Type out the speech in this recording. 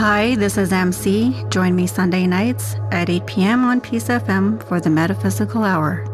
Hi, this is MC. Join me Sunday nights at 8 p.m. on Peace FM for the Metaphysical Hour.